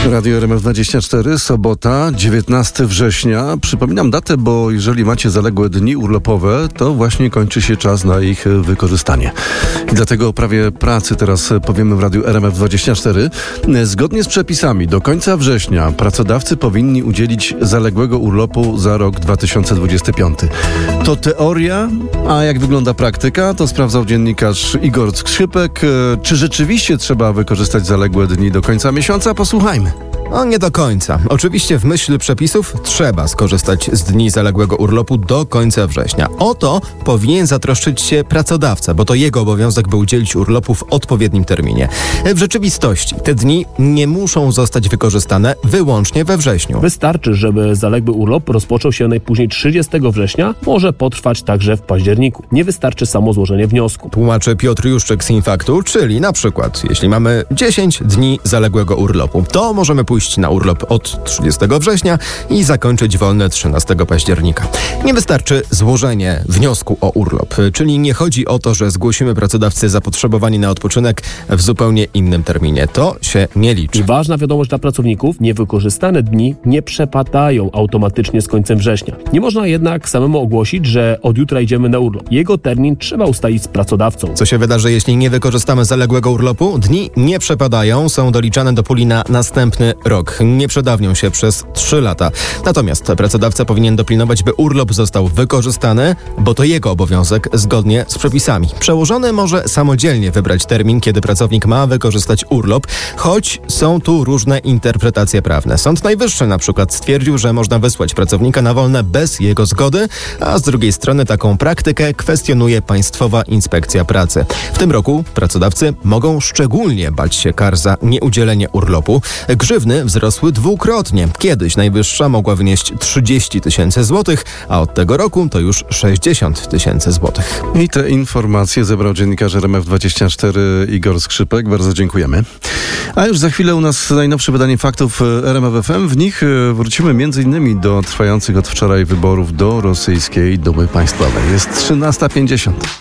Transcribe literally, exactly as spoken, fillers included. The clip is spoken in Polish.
Radio R M F dwadzieścia cztery, sobota, dziewiętnastego września. Przypominam datę, bo jeżeli macie zaległe dni urlopowe, to właśnie kończy się czas na ich wykorzystanie. I dlatego o prawie pracy teraz powiemy w Radiu R M F dwadzieścia cztery. Zgodnie z przepisami do końca września pracodawcy powinni udzielić zaległego urlopu za rok dwa tysiące dwudziesty piąty. To teoria, a jak wygląda praktyka, to sprawdzał dziennikarz Igor Skrzypek. Czy rzeczywiście trzeba wykorzystać zaległe dni do końca miesiąca? Posłuchajmy. No nie do końca. Oczywiście w myśl przepisów trzeba skorzystać z dni zaległego urlopu do końca września. O to powinien zatroszczyć się pracodawca, bo to jego obowiązek, by udzielić urlopu w odpowiednim terminie. W rzeczywistości te dni nie muszą zostać wykorzystane wyłącznie we wrześniu. Wystarczy, żeby zaległy urlop rozpoczął się najpóźniej trzydziestego września, może potrwać także w październiku. Nie wystarczy samo złożenie wniosku. Tłumaczy Piotr Juszczyk z Infaktu, czyli na przykład jeśli mamy dziesięć dni zaległego urlopu, to możemy pójść na urlop od trzydziestego września i zakończyć wolne trzynastego października. Nie wystarczy złożenie wniosku o urlop, czyli nie chodzi o to, że zgłosimy pracodawcy zapotrzebowanie na odpoczynek w zupełnie innym terminie. To się nie liczy. I ważna wiadomość dla pracowników: niewykorzystane dni nie przepadają automatycznie z końcem września. Nie można jednak samemu ogłosić, że od jutra idziemy na urlop. Jego termin trzeba ustalić z pracodawcą. Co się wydarzy, jeśli nie wykorzystamy zaległego urlopu? Dni nie przepadają, są doliczane do puli na następny rok. Nie przedawnią się przez trzy lata. Natomiast pracodawca powinien dopilnować, by urlop został wykorzystany, bo to jego obowiązek zgodnie z przepisami. Przełożony może samodzielnie wybrać termin, kiedy pracownik ma wykorzystać urlop, choć są tu różne interpretacje prawne. Sąd Najwyższy na przykład stwierdził, że można wysłać pracownika na wolne bez jego zgody, a z drugiej strony taką praktykę kwestionuje Państwowa Inspekcja Pracy. W tym roku pracodawcy mogą szczególnie bać się kar za nieudzielenie urlopu. Grzywny wzrosły dwukrotnie. Kiedyś najwyższa mogła wynieść trzydzieści tysięcy złotych, a od tego roku to już sześćdziesiąt tysięcy złotych. I te informacje zebrał dziennikarz R M F dwadzieścia cztery Igor Skrzypek. Bardzo dziękujemy. A już za chwilę u nas najnowsze wydanie faktów R M F F M. W nich wrócimy między innymi do trwających od wczoraj wyborów do rosyjskiej Dumy Państwowej. Jest trzynasta pięćdziesiąt.